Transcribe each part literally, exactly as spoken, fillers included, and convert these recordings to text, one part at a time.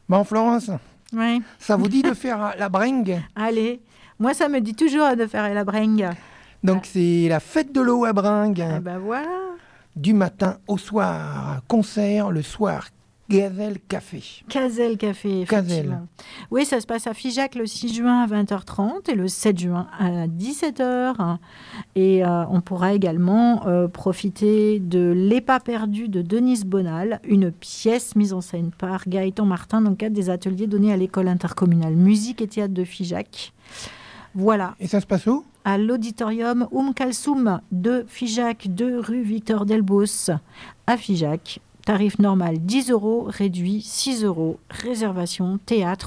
Bon, Florence, Ouais. ça vous dit de faire la bringue? Allez, moi ça me dit toujours de faire la bringue. Donc, Ah. c'est la fête de l'eau à Bringue, Ah ben voilà. du matin au soir. Concert le soir, Gazelle Café. Cazel Café, Cazel. effectivement. Oui, ça se passe à Figeac le six juin à vingt heures trente et le sept juin à dix-sept heures. Et euh, on pourra également euh, profiter de Les Pas perdus de Denise Bonal, une pièce mise en scène par Gaëtan Martin dans le cadre des ateliers donnés à l'école intercommunale musique et théâtre de Figeac. Voilà, Et ça se passe où? à l'auditorium Oum Kalsoum de Figeac, deux rue Victor Delbos à Figeac. Tarif normal dix euros, réduit six euros. Réservation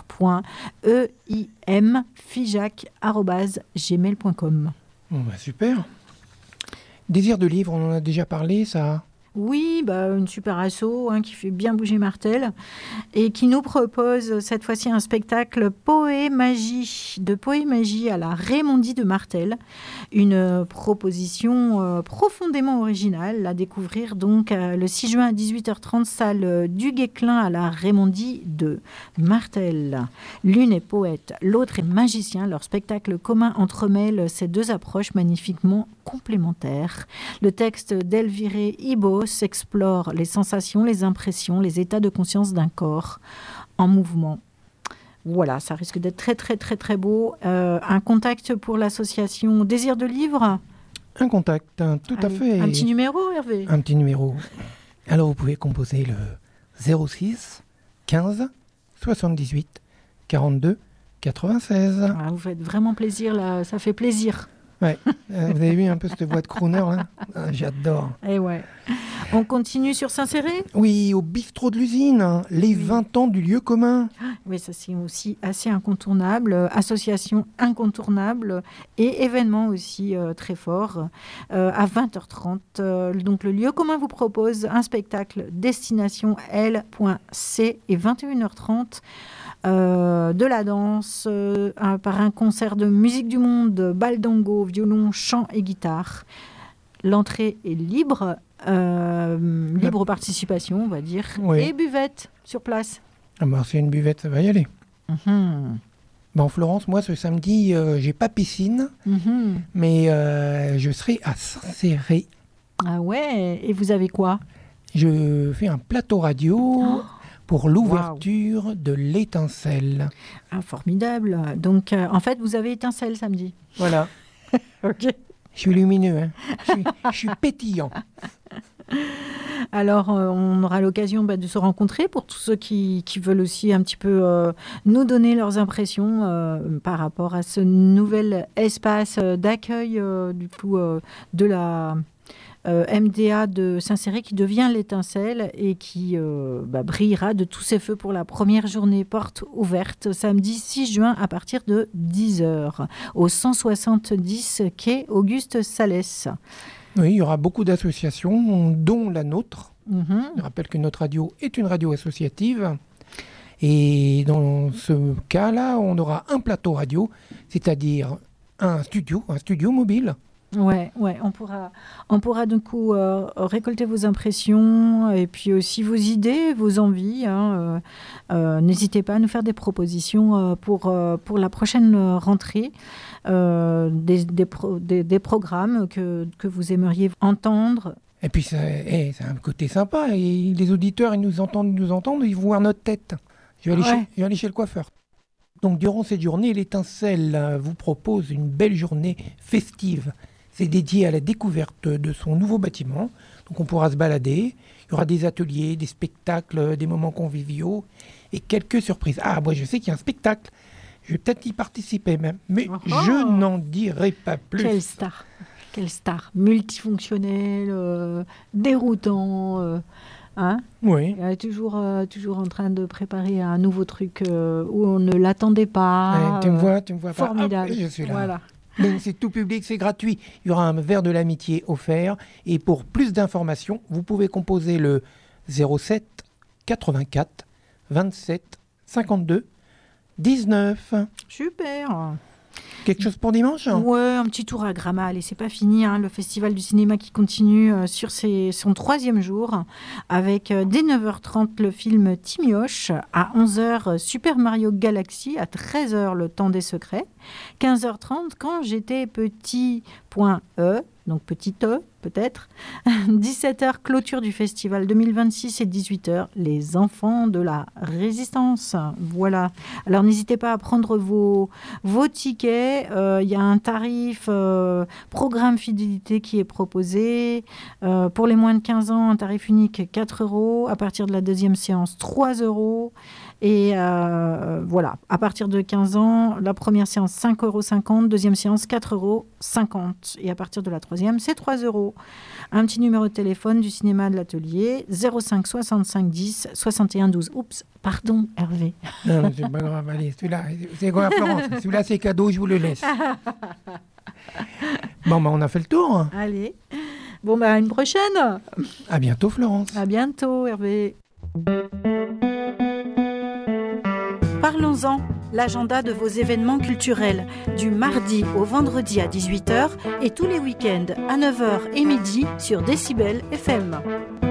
théâtre.eim figeac arobase gmail point com. Bon, bah, super. Désir de livre, on en a déjà parlé, ça. Oui, bah, une super asso hein, qui fait bien bouger Martel et qui nous propose cette fois-ci un spectacle Poémagie, de Poémagie à la Raymondie de Martel. Une euh, proposition euh, profondément originale à découvrir donc euh, le six juin à dix-huit heures trente, salle euh, du Guesclin à la Raymondie de Martel. L'une est poète, l'autre est magicien. Leur spectacle commun entremêle ces deux approches magnifiquement complémentaires. Le texte d'Elviré Ibos explore les sensations, les impressions, les états de conscience d'un corps en mouvement. Voilà, ça risque d'être très très très très beau. Euh, un contact pour l'association Désir de Livre. Un contact, un- tout à Allez, fait. Un petit numéro, Hervé. Un petit numéro. Alors, vous pouvez composer le zéro six quinze soixante-dix-huit quarante-deux quatre-vingt-seize. Ah, vous faites vraiment plaisir là, ça fait plaisir. Ouais. Euh, vous avez vu un peu cette voix de crooner là? Ah, j'adore. Et ouais. On continue sur Saint-Céré. Oui, au bistrot de l'usine, hein, les Oui. vingt ans du lieu commun. Oui, ça c'est aussi assez incontournable. Euh, Association incontournable et événement aussi euh, très fort. Euh, à vingt heures trente, euh, donc le lieu commun vous propose un spectacle destination L.C et vingt et une heures trente. Euh, de la danse euh, un- par un concert de musique du monde, baldango, violon, chant et guitare. L'entrée est libre, euh, libre participation, on va dire, Oui. et buvette sur place. Ah bah, c'est une buvette, ça va y aller. Mhm. Bon, Florence, moi ce samedi, euh, j'ai pas piscine, Mhm. mais euh, je serai à Saint-Céré. Ah ouais, et vous avez quoi? Je fais un plateau radio pour l'ouverture de l'étincelle. Ah, formidable. Donc, euh, en fait, vous avez étincelle samedi. Voilà. Ok. Je suis lumineux, hein. je, suis, je suis pétillant. Alors, euh, on aura l'occasion bah, de se rencontrer pour tous ceux qui, qui veulent aussi un petit peu euh, nous donner leurs impressions euh, par rapport à ce nouvel espace euh, d'accueil euh, du coup euh, de la euh, M D A de Saint-Céré qui devient l'étincelle et qui euh, bah, brillera de tous ses feux pour la première journée porte ouverte samedi six juin à partir de dix heures au cent soixante-dix quai Auguste Salès. Oui, il y aura beaucoup d'associations, dont la nôtre. Mhm. Je rappelle que notre radio est une radio associative. Et dans ce cas-là, on aura un plateau radio, c'est-à-dire un studio, un studio mobile. Ouais, ouais, on pourra, on pourra du coup euh, récolter vos impressions et puis aussi vos idées, vos envies. Hein, euh, euh, n'hésitez pas à nous faire des propositions euh, pour, euh, pour la prochaine rentrée, euh, des, des, pro- des, des programmes que, que vous aimeriez entendre. Et puis, c'est eh, c'est un côté sympa. Et les auditeurs, ils nous entendent, ils nous entendent, ils vont voir notre tête. Je vais aller, Ouais. chez, je vais aller chez le coiffeur. Donc, durant cette journée, l'étincelle euh, vous propose une belle journée festive. C'est dédié à la découverte de son nouveau bâtiment. Donc, on pourra se balader. Il y aura des ateliers, des spectacles, des moments conviviaux et quelques surprises. Ah, moi, je sais qu'il y a un spectacle. Je vais peut-être y participer même. Mais Oh. je n'en dirai pas plus. Quelle star, quelle star, multifonctionnel, euh, déroutant. euh, hein Oui. Elle est toujours, euh, toujours en train de préparer un nouveau truc euh, où on ne l'attendait pas. Eh, tu me euh, vois, tu me vois pas. Formidable. Hop, je suis là. Voilà. Mais c'est tout public, c'est gratuit. Il y aura un verre de l'amitié offert. Et pour plus d'informations, vous pouvez composer le zéro sept quatre-vingt-quatre vingt-sept cinquante-deux dix-neuf. Super. Quelque chose pour dimanche? Ouais, un petit tour à Gramal. Et c'est pas fini, hein, le festival du cinéma qui continue euh, sur ses, son troisième jour, avec euh, dès neuf heures trente le film Timioche, à onze heures euh, Super Mario Galaxy, à treize heures Le Temps des Secrets, quinze heures trente Quand j'étais petit, point E, donc petit E peut-être, dix-sept heures clôture du festival deux mille vingt-six et dix-huit heures Les Enfants de la Résistance. Voilà. Alors n'hésitez pas à prendre vos, vos tickets. Il euh, y a un tarif euh, programme fidélité qui est proposé. Euh, pour les moins de quinze ans, un tarif unique quatre euros. À partir de la deuxième séance, trois euros. Et euh, voilà, à partir de quinze ans, la première séance cinq euros cinquante, deuxième séance quatre euros cinquante. Et à partir de la troisième, c'est trois euros. Un petit numéro de téléphone du cinéma de l'atelier, zéro cinq soixante-cinq dix soixante et un douze. Oups, pardon Hervé. Non, non, c'est pas grave, allez, celui-là, c'est quoi Florence? Celui-là, c'est cadeau, je vous le laisse. Bon, bah, on a fait le tour. Allez, bon, bah, à une prochaine. À bientôt, Florence. À bientôt, Hervé. Parlons-en, l'agenda de vos événements culturels, du mardi au vendredi à dix-huit heures et tous les week-ends à neuf heures et midi sur Décibel F M.